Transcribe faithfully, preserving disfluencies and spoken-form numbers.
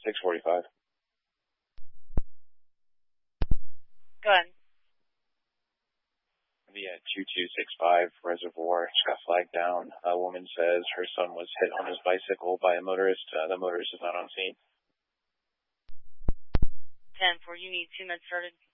six forty-five. Go ahead. Via two two six five Reservoir, just got flagged down. A woman says her son was hit on his bicycle by a motorist. Uh, the motorist is not on scene. ten four, you need two minutes started.